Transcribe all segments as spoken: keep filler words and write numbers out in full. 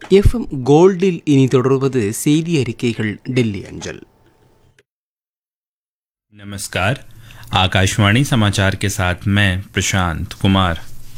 FM கோல்டில் இனி தொடர்வது செய்தி அறிக்கைகள் டெல்லி அஞ்சல். नमस्कार, आकाशवाणी समाचार के साथ मैं प्रशांत कुमार।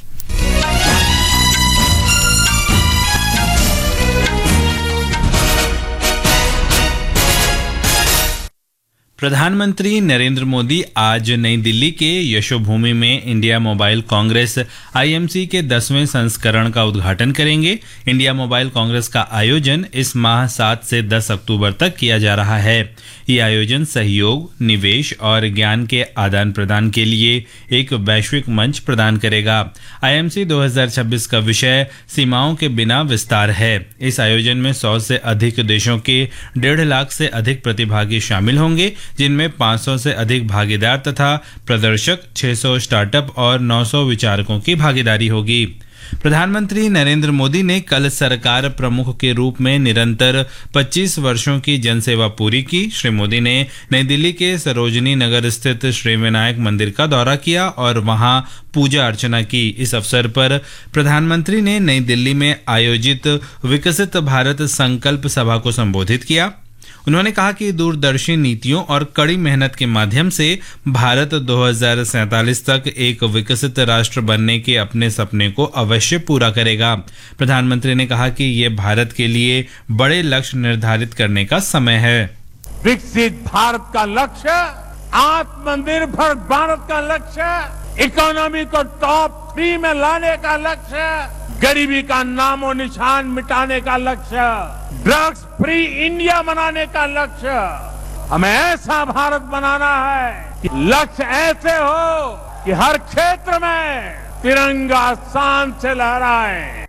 प्रधानमंत्री नरेंद्र मोदी आज नई दिल्ली के यशोभूमि में इंडिया मोबाइल कांग्रेस आईएमसी के दसवें संस्करण का उद्घाटन करेंगे। इंडिया मोबाइल कांग्रेस का आयोजन इस माह सात से दस अक्टूबर तक किया जा रहा है। ये आयोजन सहयोग, निवेश और ज्ञान के आदान प्रदान के लिए एक वैश्विक मंच प्रदान करेगा। आईएमसी दो हज़ार छब्बीस का विषय सीमाओं के बिना विस्तार है। इस आयोजन में सौ से अधिक देशों के डेढ़ लाख से अधिक प्रतिभागी शामिल होंगे, जिनमें पाँच सौ से अधिक भागीदार तथा प्रदर्शक, छह सौ स्टार्टअप और नौ सौ विचारकों की भागीदारी होगी। प्रधानमंत्री नरेंद्र मोदी ने कल सरकार प्रमुख के रूप में निरंतर पच्चीस वर्षों की जनसेवा पूरी की। श्री मोदी ने नई दिल्ली के सरोजनी नगर स्थित श्री विनायक मंदिर का दौरा किया और वहां पूजा अर्चना की। इस अवसर पर प्रधानमंत्री ने नई दिल्ली में आयोजित विकसित भारत संकल्प सभा को संबोधित किया। उन्होंने कहा कि दूरदर्शी नीतियों और कड़ी मेहनत के माध्यम से भारत दो हज़ार सैंतालीस तक एक विकसित राष्ट्र बनने के अपने सपने को अवश्य पूरा करेगा। प्रधानमंत्री ने कहा कि ये भारत के लिए बड़े लक्ष्य निर्धारित करने का समय है। विकसित भारत का लक्ष्य, आत्मनिर्भर भारत का लक्ष्य, इकोनॉमी को टॉप थ्री में लाने का लक्ष्य, गरीबी का नामो निशान मिटाने का लक्ष्य, ड्रग्स फ्री इंडिया बनाने का लक्ष्य। हमें ऐसा भारत बनाना है कि लक्ष्य ऐसे हो कि हर क्षेत्र में तिरंगा शान से लहराए।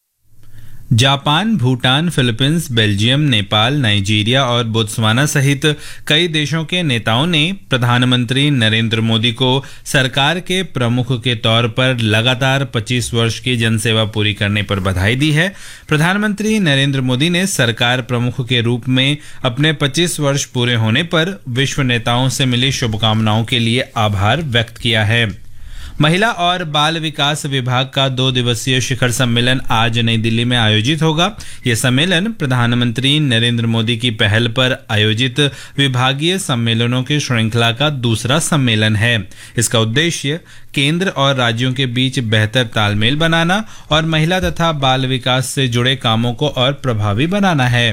Japan, Bhutan, Philippines, Belgium, Nepal, Nigeria और बोत्सवाना सहित कई देशों के नेताओं ने प्रधानमंत्री नरेंद्र मोदी को सरकार के प्रमुख के तौर पर लगातार पच्चीस वर्ष की जनसेवा पूरी करने पर बधाई दी है। प्रधानमंत्री नरेंद्र मोदी ने सरकार प्रमुख के रूप में अपने पच्चीस वर्ष पूरे होने पर विश्व नेताओं से मिली शुभकामनाओं के लिए आभार व्यक्त किया है। महिला और बाल विकास विभाग का दो दिवसीय शिखर सम्मेलन आज नई दिल्ली में आयोजित होगा। यह सम्मेलन प्रधानमंत्री नरेंद्र मोदी की पहल पर आयोजित विभागीय सम्मेलनों की श्रृंखला का दूसरा सम्मेलन है। इसका उद्देश्य केंद्र और राज्यों के बीच बेहतर तालमेल बनाना और महिला तथा बाल विकास से जुड़े कामों को और प्रभावी बनाना है।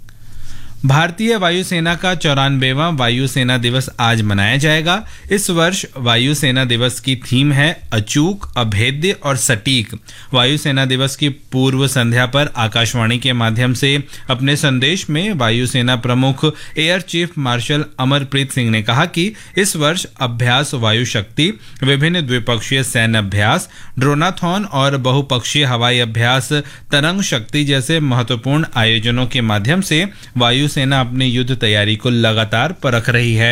भारतीय वायुसेना का चौरानवेवां वायुसेना दिवस आज मनाया जाएगा। इस वर्ष वायुसेना दिवस की थीम है अचूक, अभेद्य और सटीक। वायुसेना दिवस की पूर्व संध्या पर आकाशवाणी के माध्यम से अपने संदेश में वायुसेना प्रमुख air chief marshal Amarpreet Singh ने कहा कि इस वर्ष अभ्यास वायु शक्ति, विभिन्न द्विपक्षीय सैन्य अभ्यास, ड्रोनाथॉन और बहुपक्षीय हवाई अभ्यास, तरंग शक्ति जैसे महत्वपूर्ण आयोजनों के माध्यम से वायु सेना अपनी युद्ध तैयारी को लगातार परख रही है।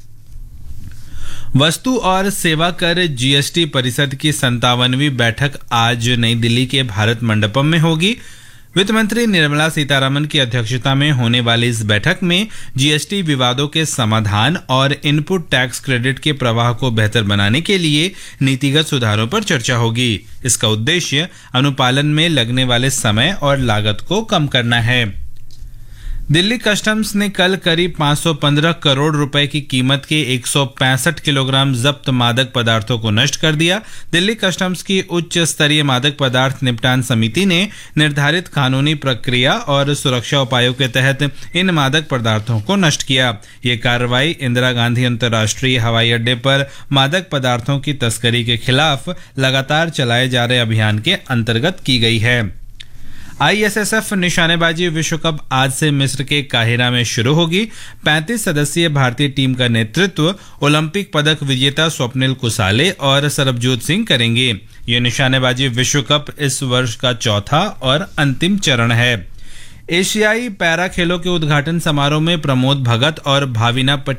वस्तु और सेवा कर जीएसटी परिषद की संतावनवीं बैठक आज नई दिल्ली के भारत मंडपम में होगी। वित्त मंत्री निर्मला सीतारमण की अध्यक्षता में होने वाली इस बैठक में जीएसटी विवादों के समाधान और इनपुट टैक्स क्रेडिट के प्रवाह को बेहतर बनाने के लिए नीतिगत सुधारों पर चर्चा होगी। इसका उद्देश्य अनुपालन में लगने वाले समय और लागत को कम करना है। दिल्ली कस्टम्स ने कल करीब पाँच सौ पंद्रह करोड़ रुपए की कीमत के एक सौ पैंसठ किलोग्राम जब्त मादक पदार्थों को नष्ट कर दिया। दिल्ली कस्टम्स की उच्च स्तरीय मादक पदार्थ निपटान समिति ने निर्धारित कानूनी प्रक्रिया और सुरक्षा उपायों के तहत इन मादक पदार्थों को नष्ट किया। ये कार्रवाई इंदिरा गांधी अंतर्राष्ट्रीय हवाई अड्डे पर मादक पदार्थों की तस्करी के खिलाफ लगातार चलाए जा रहे अभियान के अंतर्गत की गई है। आईएसएसएफ निशानेबाजी विश्व कप आज से मिस्र के काहिरा में शुरू होगी। पैंतीस सदस्यीय भारतीय टीम का नेतृत्व ओलंपिक पदक विजेता स्वप्निल कुसाले और सरबजोत सिंह करेंगे। ये निशानेबाजी विश्व कप इस वर्ष का चौथा और अंतिम चरण है। एशियाई पैरा खेलों के उद्घाटन समारोह में प्रमोद भगत और भाविना